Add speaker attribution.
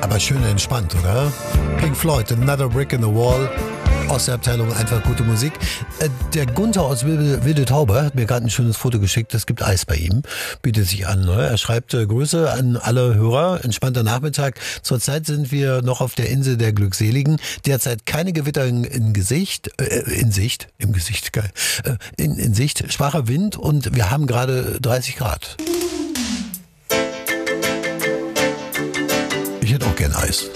Speaker 1: Aber schön entspannt, oder? Pink Floyd, Another Brick in the Wall. Aus der Abteilung einfach gute Musik. Der Gunther aus Wilde Taube hat mir gerade ein schönes Foto geschickt. Es gibt Eis bei ihm. Bietet sich an. Ne? Er schreibt Grüße an alle Hörer. Entspannter Nachmittag. Zurzeit sind wir noch auf der Insel der Glückseligen. Derzeit keine Gewitter in Sicht. Schwacher Wind und wir haben gerade 30 Grad. Ich hätte auch gern Eis.